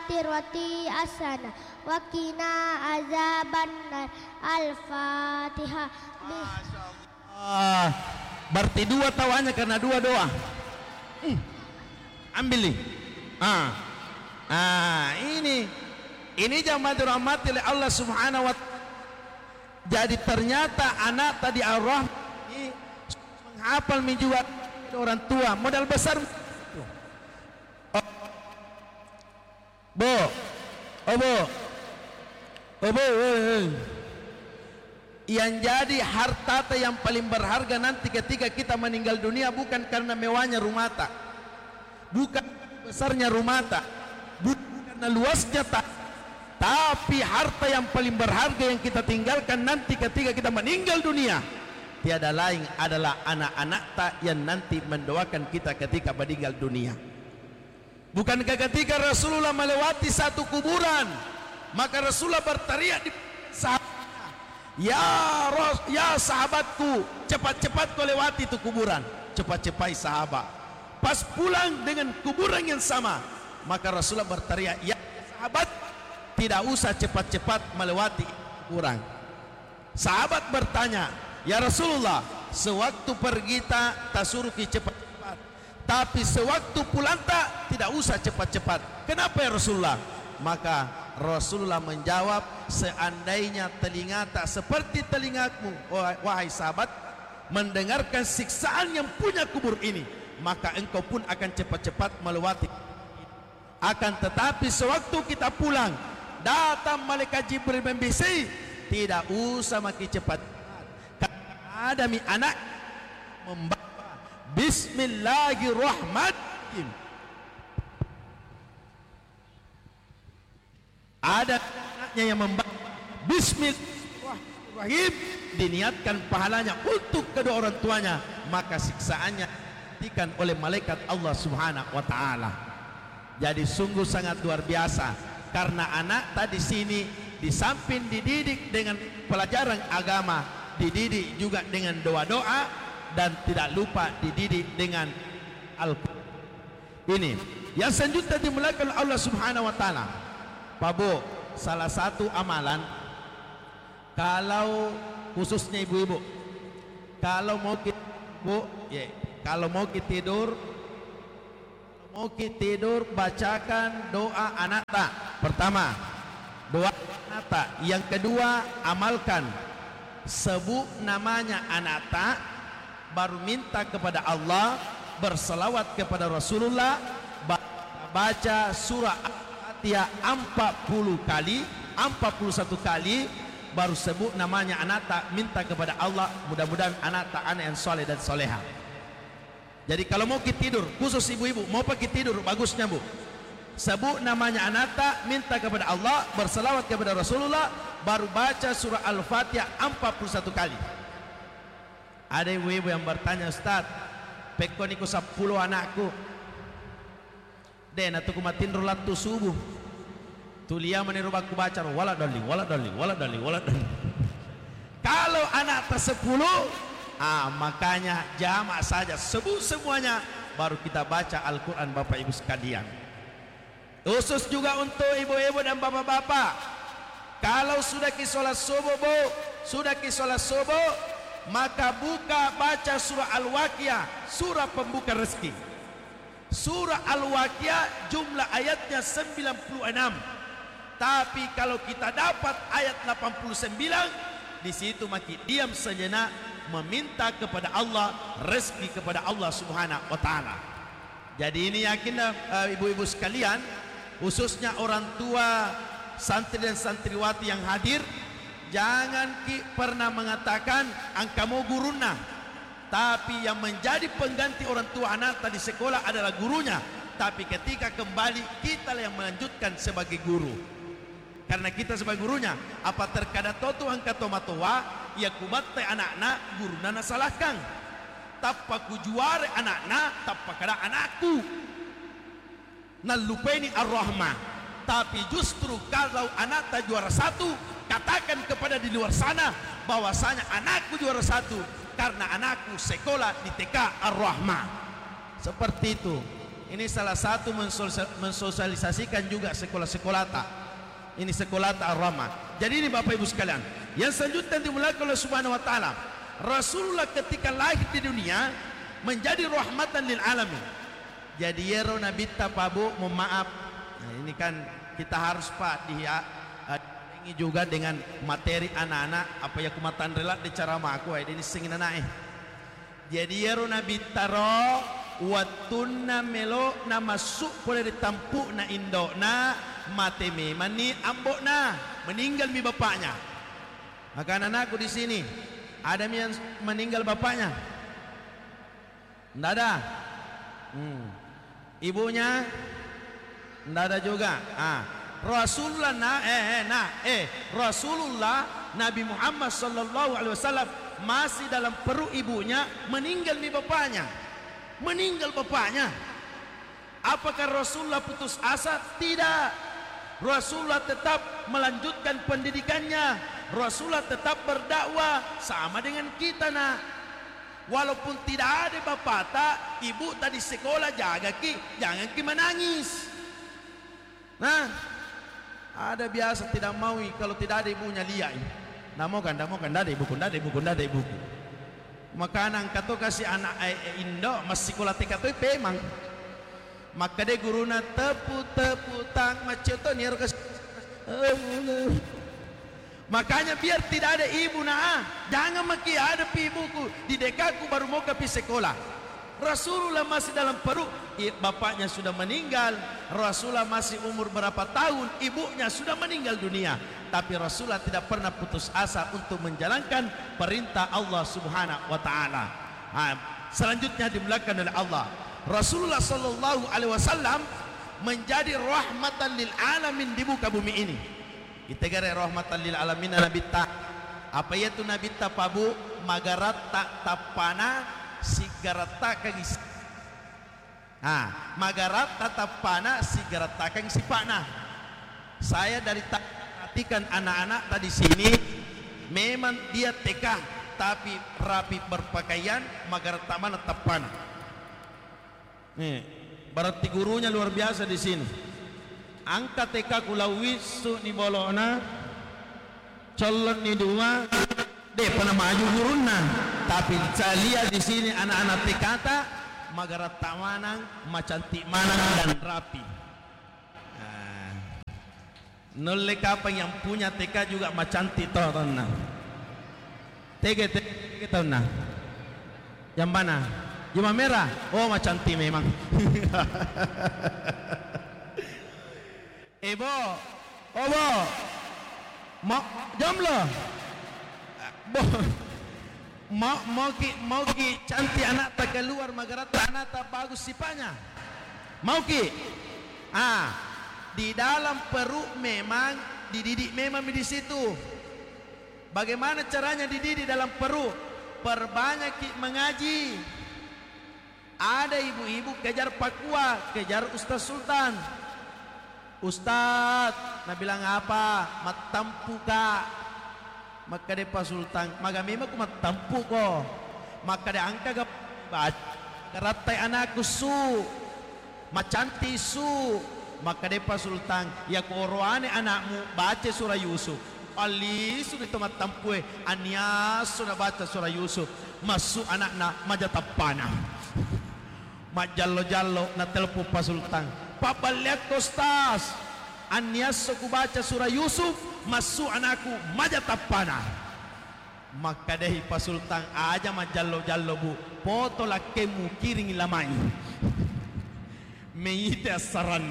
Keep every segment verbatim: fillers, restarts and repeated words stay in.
fatir wati asana wakina azabannar. Al-Fatihah. Ah, berarti dua tawanya karena dua doa. Hmm. Ambil nih. Ah. Ah, ini ini jamaah dirahmati oleh Allah Subhanahu wa taala. Jadi ternyata anak tadi Ar-Rahman ini menghafal menjual orang tua, modal besar. Oh. Bo. Oh, bo. Oh, bo. Yang jadi harta yang paling berharga nanti ketika kita meninggal dunia bukan karena mewahnya rumah tak, bukan besarnya rumah tak, bukan karena luasnya tak, tapi harta yang paling berharga yang kita tinggalkan nanti ketika kita meninggal dunia tiada lain adalah anak-anak tak yang nanti mendoakan kita ketika meninggal dunia. Bukankah ketika Rasulullah melewati satu kuburan maka Rasulullah berteriak di sahabat, Ya Ros, ya sahabatku, cepat-cepat kau lewati itu kuburan. Cepat-cepat sahabat. Pas pulang dengan kuburan yang sama, maka Rasulullah berteriak, ya sahabat, tidak usah cepat-cepat melewati kuburan. Sahabat bertanya, ya Rasulullah, sewaktu pergi tak, tak suruh cepat-cepat, tapi sewaktu pulang tak, tidak usah cepat-cepat. Kenapa ya Rasulullah? Maka Rasulullah menjawab, seandainya telinga tak seperti telingamu wahai sahabat mendengarkan siksaan yang punya kubur ini, maka engkau pun akan cepat-cepat melewati. Akan tetapi sewaktu kita pulang datang malaikat Jibril membisik, tidak usah makin cepat, karena ada mi anak membaca Bismillahirrahmanirrahim. Ada anaknya yang membaca Bismillahirrahmanirrahim, diniatkan pahalanya untuk kedua orang tuanya, maka siksaannya diberikan oleh malaikat Allah Subhanahu wa taala. Jadi sungguh sangat luar biasa, karena anak tadi sini di samping dididik dengan pelajaran agama, dididik juga dengan doa-doa, dan tidak lupa dididik dengan Al-Quran. Ini yang selanjutnya dimulakan Allah Subhanahu wa taala. Pak Bu, salah satu amalan kalau khususnya ibu-ibu, kalau mau kita bu, ya, kalau mau kita tidur, mau kita tidur bacakan doa anak tak. Pertama, doa anak tak. Yang kedua, amalkan, sebut namanya anak tak, baru minta kepada Allah, berselawat kepada Rasulullah, baca surah ya empat puluh kali, empat puluh satu kali, baru sebut namanya anak tak, minta kepada Allah, mudah-mudahan anak tak anak yang soleh dan soleha. Jadi kalau mau kita tidur, khusus ibu-ibu mau pergi tidur, bagusnya bu, sebut namanya anak tak, minta kepada Allah, berselawat kepada Rasulullah, baru baca surah Al-Fatihah empat puluh satu kali. Ada ibu-ibu yang bertanya, Ustaz, pekoniku sepuluh anakku den atau kumatin rolat tu subuh tulia menirubah ku baca wala dali wala dali wala dali wala dali. Kalau anak tersepuluh, ah makanya jamak saja, sebut semuanya, baru kita baca Al-Quran Bapak Ibu sekalian. Khusus juga untuk ibu-ibu dan bapak-bapak, kalau sudah ki sholat subuh bu, sudah ki sholat subuh, maka buka baca surah Al-Waqiah, surah pembuka rezeki. Surah Al-Waqiah jumlah ayatnya sembilan puluh enam. Tapi kalau kita dapat ayat delapan puluh sembilan, di situ maki diam sejenak, meminta kepada Allah, rezeki kepada Allah Subhanahu wa taala. Jadi ini yakinlah uh, ibu-ibu sekalian, khususnya orang tua, santri dan santriwati yang hadir, jangan ki pernah mengatakan angkamu guruna. Tapi yang menjadi pengganti orang tua anak tadi sekolah adalah gurunya. Tapi ketika kembali, kita yang melanjutkan sebagai guru. Karena kita sebagai gurunya, apa terkadang toto angkat tomatowa, ya kubatte anak-anak guru nana salahkan. Tappa kujuare anak-anak, tappa kada anakku. Nalupeni ar-rahmah. Tapi justru kalau anak tak juara satu, katakan kepada di luar sana bahwasanya anakku juara satu, karena anakku sekolah di T K Ar-Rahmah. Seperti itu. Ini salah satu mensosialisasikan juga sekolah-sekolah tak. Ini sekolah tak Ar-Rahmah. Jadi ini Bapak Ibu sekalian, yang selanjutnya dimulakan oleh Subhanahu wa taala. Rasulullah ketika lahir di dunia menjadi rahmatan lil alamin. Jadi yero nabi tapabu memaaf. Nah, ini kan kita harus Pak dia uh, ini juga dengan materi anak-anak apa ya kumatan relat di cara maku ini singin anak eh. Jadi yero nabi taro watunna melo na masuk boleh ditampuk na indok na mate me mani ambok na meninggal mi bapaknya. Maka anak-anakku di sini ada yang meninggal bapaknya? Tidak ada. Hmm. Ibunya? Tidak ada juga. Ah. Rasulullah na eh, eh nah eh Rasulullah Nabi Muhammad sallallahu alaihi wasallam masih dalam perut ibunya meninggal mi bapaknya. Meninggal bapaknya. Apakah Rasulullah putus asa? Tidak. Rasulullah tetap melanjutkan pendidikannya. Rasulullah tetap berdakwah sama dengan kita nak. Walaupun tidak ada bapak tak, ibu tadi sekolah jaga ki, jangan ki menangis. Nah, ada biasa tidak mau kalau tidak ada ibunya lihat. Tidak mau kan, tidak mau kan, tidak ada ibuku, tidak ada ibuku, tidak ada ibuku. Maka anak kata kasih anak eh, Indo masih sekolah T K tu memang. Maka dia guruna tepu tepu tang macam tu ni harus. Makanya biar tidak ada ibu nah, jangan maki ada ibuku di dekaku baru mau ke sekolah. Rasulullah masih dalam perut, bapaknya sudah meninggal. Rasulullah masih umur berapa tahun, ibunya sudah meninggal dunia. Tapi Rasulullah tidak pernah putus asa untuk menjalankan perintah Allah Subhanahu wa taala. Nah, selanjutnya dimulakan oleh Allah. Rasulullah sallallahu alaihi wasallam menjadi rahmatan lil alamin di muka bumi ini. Kita gara rahmatan lil alamin nabi ta. Apa itu nabi ta pabu magarat tak tapana sigarata kagis. Ah, magarat tatapana sigarata kang sipana. Saya dari tak perhatikan anak-anak tadi sini memang dia T K tapi rapi berpakaian magarat tamana tapana. Nih, berarti gurunya luar biasa di sini. Angka T K kulawi su ni bolona colon ni dua deh pernah maju guruna tapi saya lihat di sini anak-anak T K ta magarat tamanang macantik manang dan rapi. Nah, nolek apa yang punya T K juga macantik toh tonna. T K T K tonna. Yang mana? Yang merah. Oh macantik memang. Ibu, oh bo, mau jomblo, bo, mau mau ki mau ki cantik anak tak keluar magarat anak tak bagus sifatnya, mau ki, ah di dalam perut memang dididik memang di situ. Bagaimana caranya dididik dalam perut? Perbanyak ki mengaji. Ada ibu-ibu kejar Pakua, kejar Ustaz Sultan. Ustaz, nak bilang apa? Matampu ka. Maka dia Pak Sultan, maka memang aku matampu ko. Maka dia angka gak karatai anakku su, macanti su. Maka dia Pak Sultan, ya koroane anakmu baca surah Yusuf. Ali sudah itu matampu eh, Anias sudah baca surah Yusuf. Masuk anakna majatapana. Majallo-jallo na telepon Pak Sultan. Papa lihat Kostas Anias aku baca surah Yusuf masuk anakku majatapana. Maka deh Pak Sultan aja majallo-jallo bu foto lakemu kiring lamai meite asaran.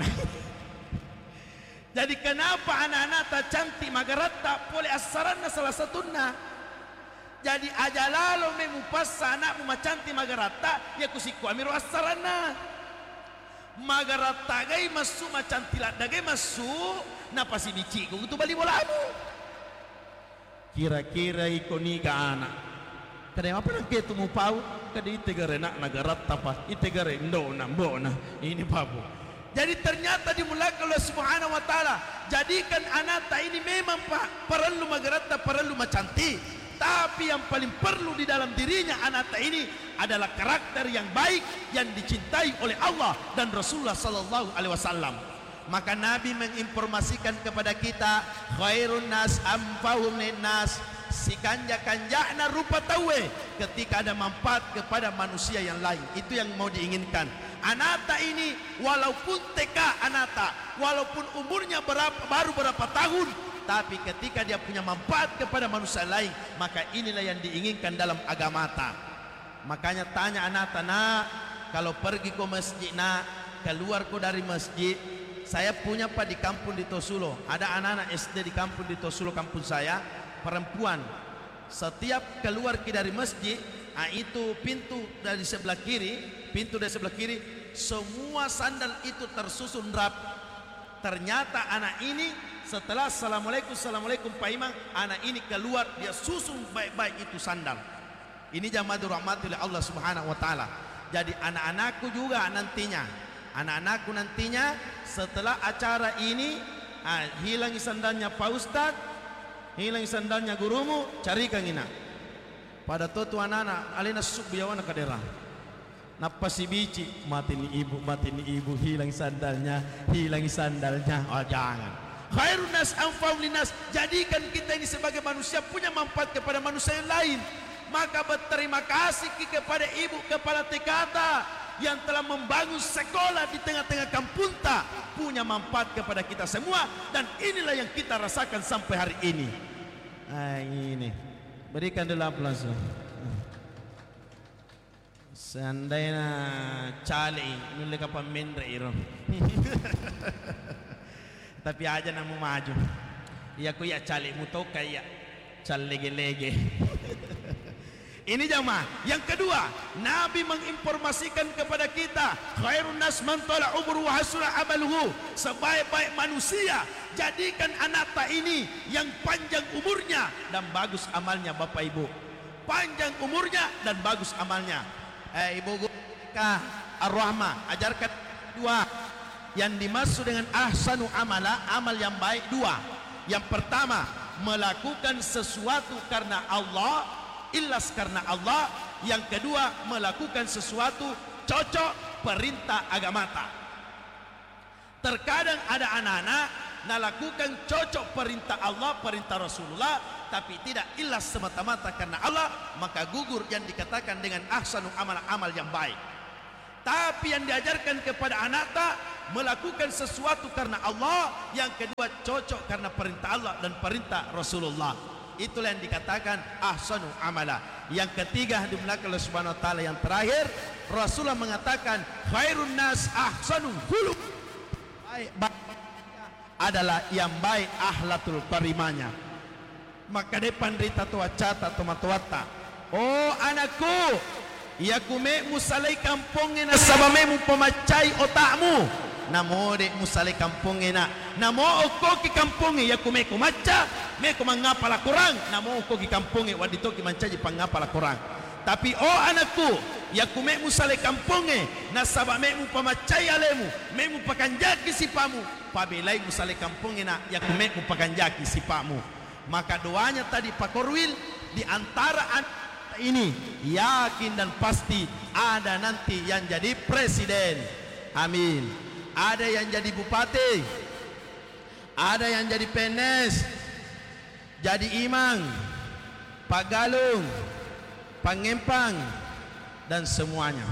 Jadi kenapa anak-anak tak cantik magarat tak boleh asaran salah satunya. Jadi aja lalu memupas anakmu macanti magarata ya kusiku amiru asarana. Magarata gai masuk macanti lada gai masuk napa si bici ku tu bali bolamu. Kira-kira ikoni ka anak. Kada apa nak ketu mu pau kada itegare nak magarata pa itegare ndo na mbona ini babu. Jadi ternyata dimulakan oleh Subhanahu wa taala. Jadikan anak ini memang Pak perlu magarata perlu macanti. tapi yang paling perlu di dalam dirinya anak ini adalah karakter yang baik yang dicintai oleh Allah dan Rasulullah sallallahu alaihi wasallam. Maka Nabi menginformasikan kepada kita, khairun nas anfa'uhum linnas, si kanja-kanjana rupa tawe ketika ada manfaat kepada manusia yang lain. Itu yang mau diinginkan. Anata ini walaupun T K anata, walaupun umurnya berapa, baru berapa tahun, tapi ketika dia punya manfaat kepada manusia lain, maka inilah yang diinginkan dalam agama ta. Makanya tanya anata, nak, kalau pergi ke masjid, nak, keluar kau dari masjid. Saya punya pak di kampung di Tosulo, ada anak-anak S D di kampung di Tosulo, kampung saya, perempuan. Setiap keluar dari masjid, nah itu pintu dari sebelah kiri, pintu dari sebelah kiri, semua sandal itu tersusun rap. Ternyata anak ini setelah assalamualaikum, assalamualaikum Pak Imam, anak ini keluar, dia susun baik-baik itu sandal. Ini jamaah rahmati oleh Allah Subhanahu wa taala. Jadi anak-anakku juga nantinya, anak-anakku nantinya setelah acara ini, ah, hilang sandalnya Pak Ustadz, hilang sandalnya gurumu, carikan ina. Pada tutu anak-anak, alina susuk biawana kadera. Napa si bici, mati ni ibu, mati ni ibu, hilang sandalnya, hilang sandalnya. Oh jangan. Khairun nas anfa'uhum linnas, jadikan kita ini sebagai manusia punya manfaat kepada manusia yang lain. Maka berterima kasih kepada ibu kepala T K T yang telah membangun sekolah di tengah-tengah kampung ta, punya manfaat kepada kita semua, dan inilah yang kita rasakan sampai hari ini. Ah, ini berikan dulu aplaus. Seandainya cali nulai kapan mendre iro. Tapi aja namu maju. Ya ku ya cali muto kayak cal lege-lege. Ini jamaah. Yang kedua, Nabi menginformasikan kepada kita, khairun nas man tala umruhu wa hasuna amaluhu, sebaik-baik manusia jadikan anata ini yang panjang umurnya dan bagus amalnya. Bapak Ibu, panjang umurnya dan bagus amalnya. Eh Ibu Guru Ar-Rahmah ajarkan dua yang dimaksud dengan ahsanu amala, amal yang baik dua. Yang pertama, melakukan sesuatu karena Allah, ikhlas karena Allah. Yang kedua, melakukan sesuatu cocok perintah agama ta. Terkadang ada anak-anak melakukan cocok perintah Allah, perintah Rasulullah, tapi tidak ikhlas semata-mata karena Allah, maka gugur yang dikatakan dengan ahsanu amal, amal yang baik. Tapi yang diajarkan kepada anak ta, melakukan sesuatu karena Allah, yang kedua cocok karena perintah Allah dan perintah Rasulullah. Itulah yang dikatakan ahsanu amala. Yang ketiga dimulakan oleh Subhanahu wa taala. Yang terakhir, Rasulullah mengatakan khairun nas ahsanu khuluq, baik, baik adalah yang baik ahlatul karimanya. Maka depan rita tua cata tomatuata, oh anakku, ya kume musalai kampungnya na sabame mu pemacai otakmu. Namo de musalai kampungnya na, namo oko ki kampungnya ya kume kumaca, me kumangapala kurang, namo oko ki kampungnya wadito ki mancaji pangapala kurang. Tapi oh anakku, ya kume musalai kampungnya na sabame mu pemacai alemu, me mu pakanjaki sipamu, pabelai musalai kampungnya na ya kume mu pakanjaki sipamu. Maka doanya tadi Pak Korwil, di antara anak ini yakin dan pasti ada nanti yang jadi presiden, amin. Ada yang jadi bupati, ada yang jadi P N S, jadi imam, Pak Galung, Pak Ngempang, dan semuanya.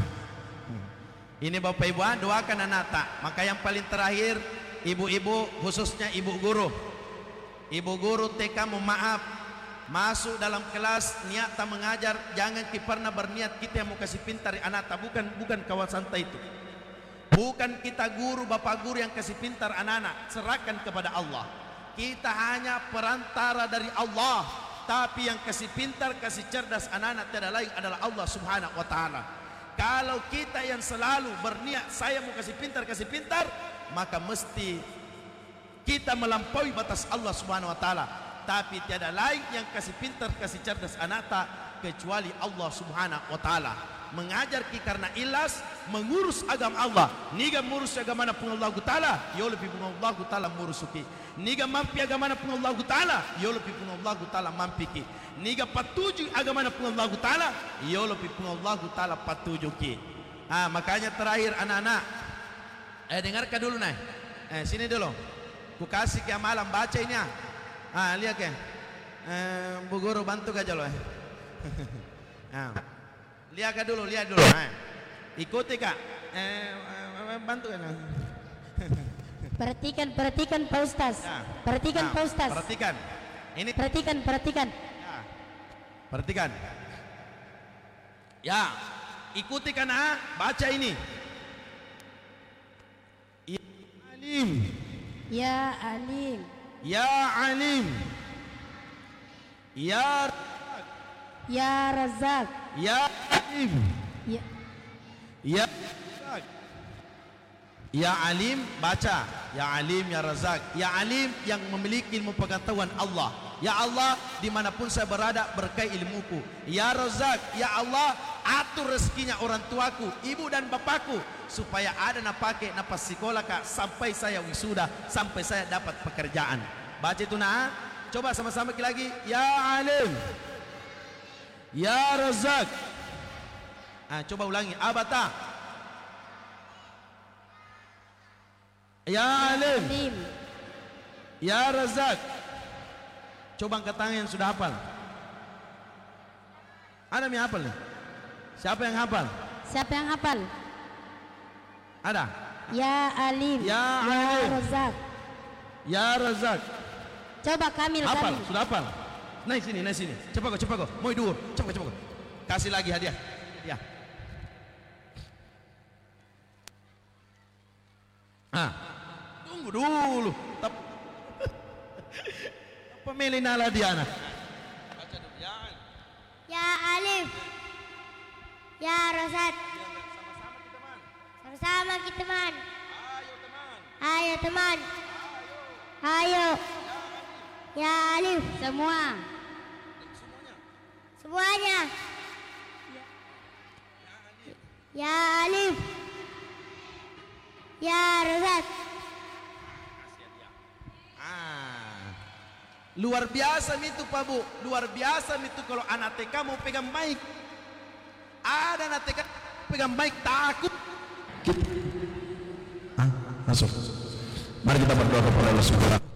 Ini Bapak Ibu, doakan anak tak. Maka yang paling terakhir, ibu-ibu, khususnya ibu guru, ibu guru T K, mohon maaf, masuk dalam kelas niat tak mengajar, jangan kita pernah berniat kita yang mau kasih pintar anak tak, bukan bukan kawasan ta itu. Bukan kita guru, bapak guru yang kasih pintar anak-anak, serahkan kepada Allah. Kita hanya perantara dari Allah, tapi yang kasih pintar, kasih cerdas anak-anak tidak lain adalah Allah Subhanahu wa taala. Kalau kita yang selalu berniat saya mau kasih pintar, kasih pintar, maka mesti kita melampaui batas Allah Subhanahu wa taala. Tapi tiada lain yang kasih pintar, kasih cerdas anak tak kecuali Allah Subhanahu wa taala. mengajar ki karena ilas mengurus agama Allah. Niga mengurus agama na pun Allah Taala, yo lebih pun Allah Taala murusuki. Niga mampi agama na pun Allah Taala, yo lebih pun Allah Taala mampiki. Niga patuju agama na pun Allah Taala, yo lebih pun Allah Taala patujuki. Ah, makanya terakhir anak-anak, eh dengarkan dulu nih. Eh sini dulu. Ku kasih ke amalan baca ini ah. Ah, lihat ke. Eh, Bu Guru bantu aja loh. Ah. Lihat ke dulu, lihat dulu. Ah. Ikuti Kak. Eh, bantu kan. Perhatikan, perhatikan Pak Ustaz. Ya. Perhatikan Nah, Pak Ustaz. Perhatikan. Ini Perhatikan, perhatikan. ya. Perhatikan. Ya, ikuti kan ah, baca ini. Ya alim. Ya alim. Ya alim. Ya Ya Razak. Ya alim. Ya, Ya Razak. Ya alim, baca. Ya alim, ya Razak. Ya alim yang memiliki ilmu pengetahuan Allah. Ya Allah, dimanapun saya berada berkah ilmuku. Ya Razak, ya Allah, atur rezekinya orang tuaku, ibu dan bapakku, supaya ada na pakai na pas sekolah Kak, sampai saya wisuda, sampai saya dapat pekerjaan. Baca itu nah. Coba sama-sama lagi. Ya alim. Ya Razak. Ah, coba ulangi. Abata. Ya alim. alim. Ya Razak. Coba angkat tangan yang sudah hafal. Ada yang hafal nih? Siapa yang hafal? Siapa yang hafal? Ada? Ya alim. Ya Ya alim. Razak. Ya Razak. Coba Kamil, Hafal, Kamil. sudah hafal. Naik sini, naik sini. Cepat kok, cepat kok. Mau dulu. Cepat, cepat kok. Kasih lagi hadiah. Ya. Ah, tunggu dulu. Tap. Pemilih nala Diana. Baca dulu. Ya. Ya alif. Ya Razak. Sama-sama kita man. Ayo teman. Ayo teman. Ayo. Ya alif. Semua. Semuanya. Ya alif. Ya Razak. Ah, luar biasa itu Pak Bu, luar biasa itu kalau anak T K mau pegang mic. Ada anak T K pegang mic takut. Ah, masuk. Mari kita berdoa kepada Allah Subhanahu.